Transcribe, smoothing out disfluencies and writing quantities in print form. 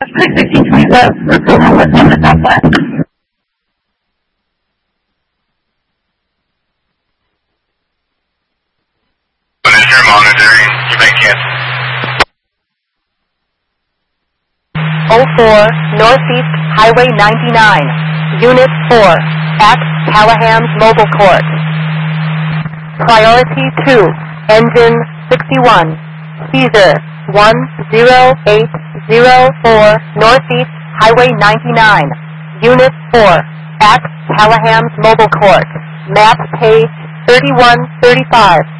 Manager monitoring, you may cancel. 04 Northeast Highway 99, Unit 4, at Callahan's Mobile Court. Priority 2, Engine 61, Caesar 10804 Northeast Highway 99, Unit 4, at Callahan's Mobile Court. Map page 3135.